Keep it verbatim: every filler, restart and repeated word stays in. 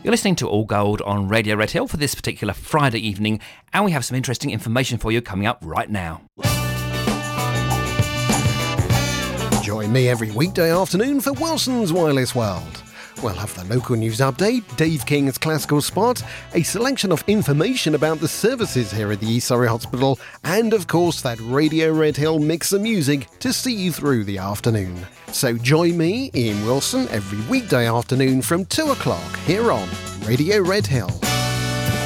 You're listening to All Gold on Radio Red Hill for this particular Friday evening, and we have some interesting information for you coming up right now. Join me every weekday afternoon for Wilson's Wireless World. We'll have the local news update, Dave King's classical spot, a selection of information about the services here at the East Surrey Hospital, and of course that Radio Red Hill mix of music to see you through the afternoon. So join me, Ian Wilson, every weekday afternoon from two o'clock here on Radio Red Hill.